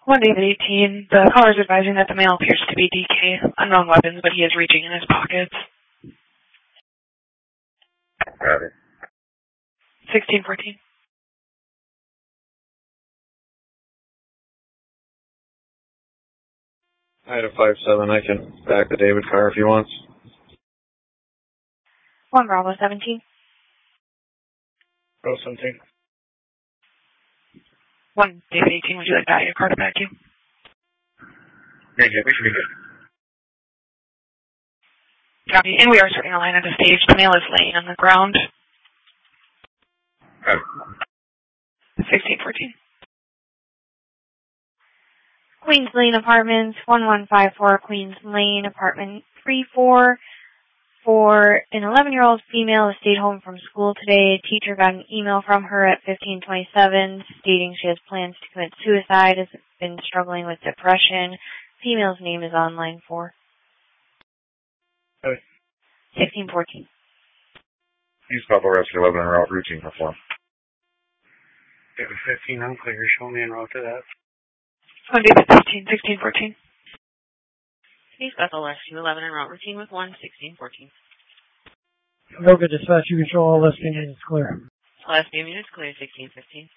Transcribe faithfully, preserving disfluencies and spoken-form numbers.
one David eighteen, the caller is advising that the male appears to be D K, unknown weapons, but he is reaching in his pockets. Got it. sixteen fourteen. Item five seven, I can back the David car if he wants. one Bravo seventeen. Bravo seventeen. one David eighteen, would you like that your car to back you? Yeah, yeah, we should be good. Copy. And we are starting a line at the stage. The male is laying on the ground. Got it. sixteen fourteen. Queens Lane Apartments, one one five four Queens Lane, apartment three four. For an eleven-year-old female who stayed home from school today, a teacher got an email from her at fifteen twenty-seven stating she has plans to commit suicide, has been struggling with depression. Female's name is on line four. Okay. sixteen fourteen. Use Papa Rescue eleven en route routine perform. David fifteen, unclear. Show me en route to that. one David fifteen, sixteen fourteen. Please Bethel Rescue eleven en route routine with one sixteen fourteen. No good dispatch. You control all S P units clear. All S P units clear sixteen fifteen.